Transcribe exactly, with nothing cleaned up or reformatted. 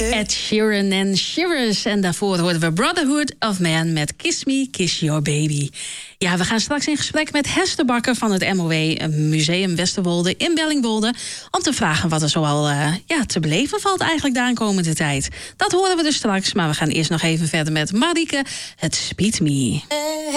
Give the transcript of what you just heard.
Ed Sheeran en Shivers. En daarvoor hoorden we Brotherhood of Man met Kiss Me, Kiss Your Baby. Ja, we gaan straks in gesprek met Hester Bakker van het M O W Museum Westerwolde in Bellingwolde, om te vragen wat er zoal uh, ja, te beleven valt eigenlijk de aankomende tijd. Dat horen we dus straks, maar we gaan eerst nog even verder met Marieke, het Speed Me.